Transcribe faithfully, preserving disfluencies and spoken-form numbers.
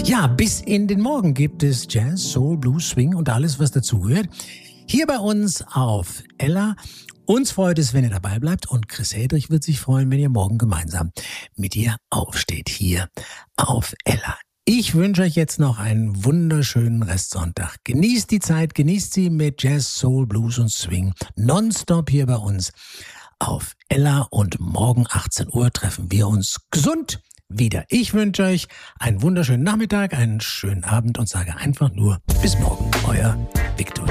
Ja, bis in den Morgen gibt es Jazz, Soul, Blues, Swing und alles, was dazugehört. Hier bei uns auf Ella. Uns freut es, wenn ihr dabei bleibt, und Chris Hedrich wird sich freuen, wenn ihr morgen gemeinsam mit ihr aufsteht hier auf Ella. Ich wünsche euch jetzt noch einen wunderschönen Restsonntag. Genießt die Zeit, genießt sie mit Jazz, Soul, Blues und Swing nonstop hier bei uns auf Ella, und morgen achtzehn Uhr treffen wir uns gesund wieder. Ich wünsche euch einen wunderschönen Nachmittag, einen schönen Abend und sage einfach nur bis morgen, euer Viktor.